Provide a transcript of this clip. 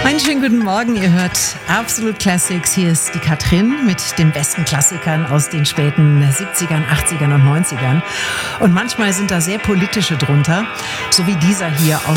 Einen schönen guten Morgen, ihr hört Absolute Classics. Hier ist die Katrin mit den besten Klassikern aus den späten 70ern, 80ern und 90ern. Und manchmal sind da sehr politische drunter, so wie dieser hier aus